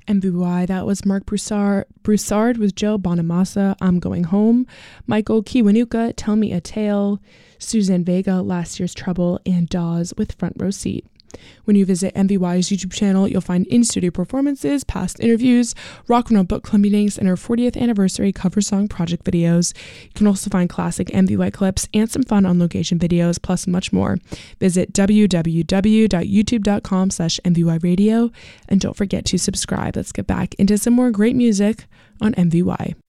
MVY, that was Mark Broussard with Joe Bonamassa, I'm Going Home, Michael Kiwanuka, Tell Me a Tale, Suzanne Vega, Last Year's Trouble, and Dawes with Front Row Seat. When you visit MVY's YouTube channel, you'll find in-studio performances, past interviews, rock and roll book club meetings, and our 40th anniversary cover song project videos. You can also find classic MVY clips and some fun on-location videos, plus much more. Visit www.youtube.com/MVY Radio, and don't forget to subscribe. Let's get back into some more great music on MVY.